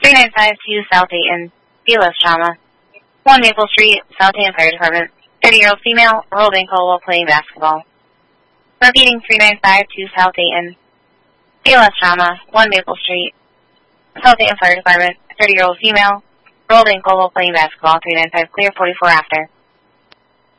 3952 South Dayton, BLS trauma. 1 Maple Street, South Dayton Fire Department. 30-year-old female, rolled ankle while playing basketball. Repeating 3952 South Dayton, BLS trauma. 1 Maple Street, South Dayton Fire Department. 30-year-old female, rolled ankle while playing basketball. 395 clear, 44 after.